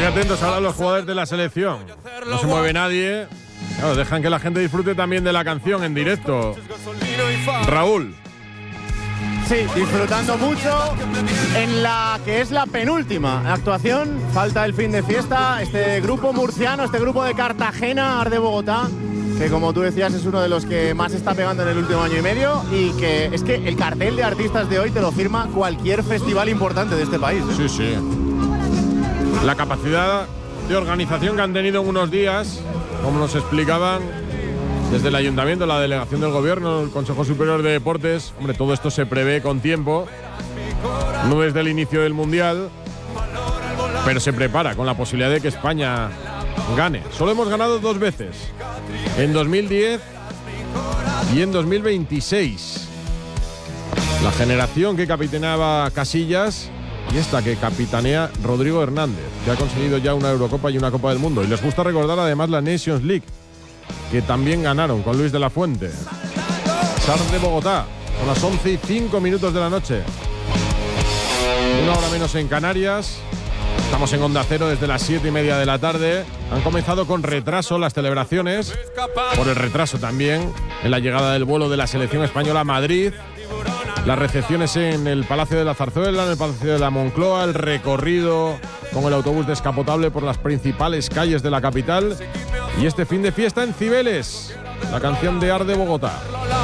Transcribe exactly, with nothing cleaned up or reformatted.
Muy atentos ahora los jugadores de la selección. No se mueve nadie. Claro, dejan que la gente disfrute también de la canción en directo. Raúl. Sí, disfrutando mucho en la que es la penúltima actuación. Falta el fin de fiesta. Este grupo murciano, este grupo de Cartagena, Arde Bogotá, que como tú decías es uno de los que más está pegando en el último año y medio, y que es que el cartel de artistas de hoy te lo firma cualquier festival importante de este país, ¿eh? Sí, sí. La capacidad de organización que han tenido en unos días, como nos explicaban desde el Ayuntamiento, la Delegación del Gobierno, el Consejo Superior de Deportes. Hombre, todo esto se prevé con tiempo, no desde el inicio del Mundial, pero se prepara con la posibilidad de que España gane. Solo hemos ganado dos veces, en dos mil diez y en dos mil veintiséis. La generación que capitaneaba Casillas y esta que capitanea Rodrigo Hernández, que ha conseguido ya una Eurocopa y una Copa del Mundo. Y les gusta recordar además la Nations League, que también ganaron con Luis de la Fuente. Sar de Bogotá, son las once y cinco minutos de la noche. Una hora menos en Canarias. Estamos en Onda Cero desde las siete y media de la tarde. Han comenzado con retraso las celebraciones, por el retraso también en la llegada del vuelo de la selección española a Madrid. Las recepciones en el Palacio de la Zarzuela, en el Palacio de la Moncloa, el recorrido con el autobús descapotable por las principales calles de la capital. Y este fin de fiesta en Cibeles, la canción de Arde Bogotá.